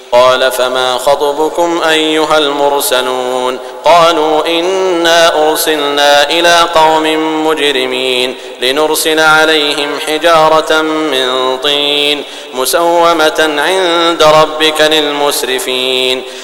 قال فما خطبكم أيها المرسلون قالوا إنا أرسلنا إلى قوم مجرمين لنرسل عليهم حجارة من طين مسومة عند ربك للمسرفين